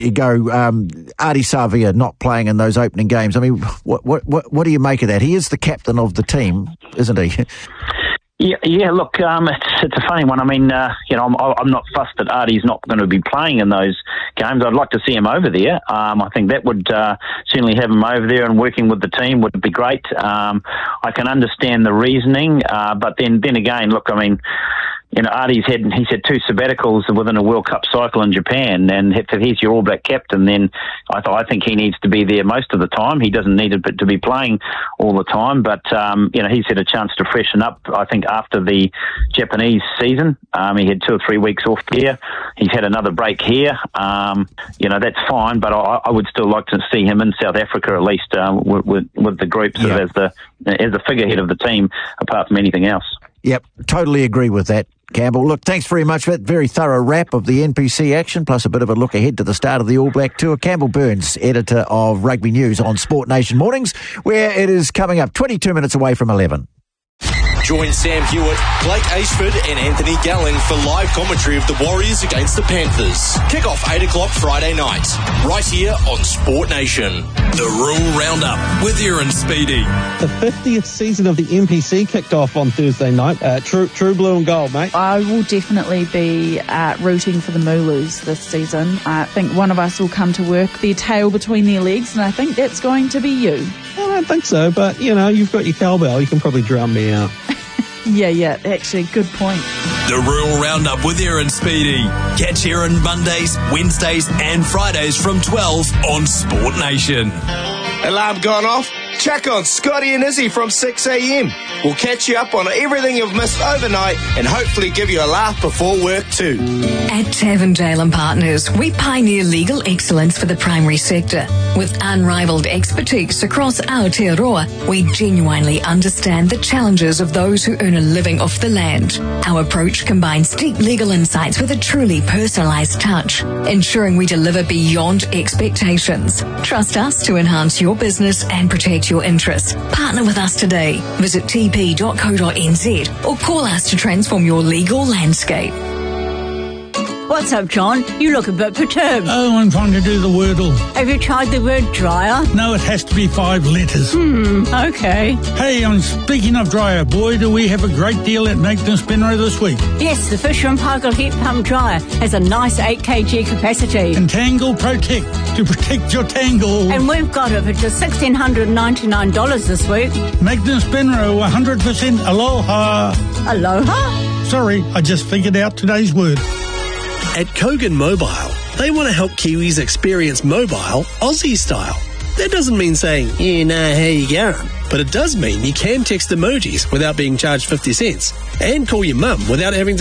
You go, Ardie Savea not playing in those opening games. I mean, what do you make of that? He is the captain of the team, isn't he? Yeah. Look, it's a funny one. I mean, I'm not fussed that Ardie's not going to be playing in those games. I'd like to see him over there. I think that would certainly have him over there and working with the team would be great. I can understand the reasoning, but then again, look, I mean, Ardie's had 2 sabbaticals within a World Cup cycle in Japan, and if he's your All Black captain, then I think he needs to be there most of the time. He doesn't need to be playing all the time, but he's had a chance to freshen up. I think after the Japanese season, he had 2 or 3 weeks off there. He's had another break here. That's fine, but I would still like to see him in South Africa at least with the group as the figurehead of the team, apart from anything else. Yep, totally agree with that, Campbell. Look, thanks very much for that very thorough wrap of the NPC action, plus a bit of a look ahead to the start of the All Black Tour. Campbell Burns, editor of Rugby News on Sport Nation Mornings, where it is coming up 22 minutes away from 11. Join Sam Hewitt, Blake Ashford and Anthony Galling for live commentary of the Warriors against the Panthers. Kick off 8 o'clock Friday night, right here on Sport Nation. The Rural Roundup with Aaron Speedy. The 50th season of the NPC kicked off on Thursday night. True blue and gold, mate. I will definitely be rooting for the Mooloos this season. I think one of us will come to work, their tail between their legs, and I think that's going to be you. I don't think so, but, you've got your cowbell. You can probably drown me out. Yeah, actually, good point. The Rural Roundup with Aaron Speedy. Catch Aaron Mondays, Wednesdays and Fridays from 12 on Sport Nation. Alarm gone off? Check on Scotty and Izzy from 6 a.m. We'll catch you up on everything you've missed overnight and hopefully give you a laugh before work too. At Tavendale & Partners, we pioneer legal excellence for the primary sector. With unrivaled expertise across Aotearoa, we genuinely understand the challenges of those who earn a living off the land. Our approach combines deep legal insights with a truly personalised touch, ensuring we deliver beyond expectations. Trust us to enhance your business and protect your interests. Partner with us today. Visit tp.co.nz or call us to transform your legal landscape. What's up, John? You look a bit perturbed. Oh, I'm trying to do the Wordle. Have you tried the word dryer? No, it has to be 5 letters. Okay. Hey, speaking of dryer, boy, do we have a great deal at Magden Spinro this week. Yes, the Fisher & Paykel Heat Pump Dryer has a nice 8 kg capacity. And Tangle Protect, to protect your tangle. And we've got it for just $1,699 this week. Magden Spinro, 100% aloha. Aloha? Sorry, I just figured out today's word. At Kogan Mobile, they want to help Kiwis experience mobile Aussie style. That doesn't mean saying, how you going? But it does mean you can text emojis without being charged 50 cents and call your mum without having to